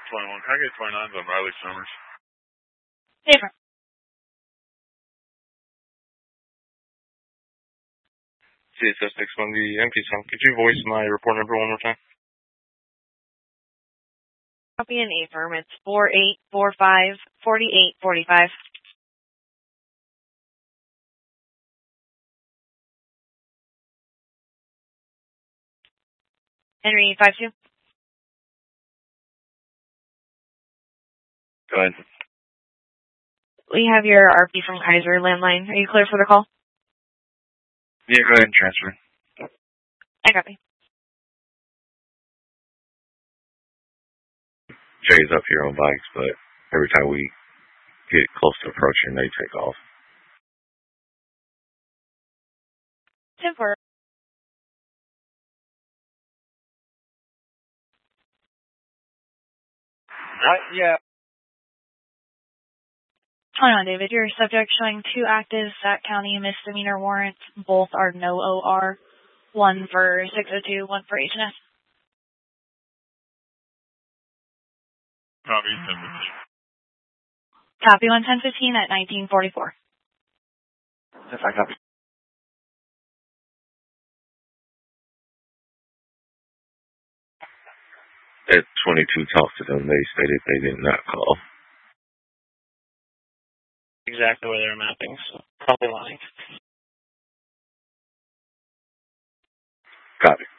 21. Can I get 29s on Riley Summers? Different. CSS 610 empty song. Could you voice my report number one more time? Copy and affirm. It's 4845 4845. Henry 52. Go ahead. We have your RP from Kaiser landline. Are you clear for the call? Yeah, go ahead and transfer. I copy. Jay's up here on bikes, but every time we get close to approaching, they take off. 10-4. Yeah. Hold on, David. Your subject showing 2 active Sac County misdemeanor warrants. Both are no OR. 1 for 602, 1 for H&S. Copy, 1015. Copy 11015 at 1944. Yes, I copy. At 22 talked to them, they stated they did not call. Exactly where they're mapping, so probably lying. Copy.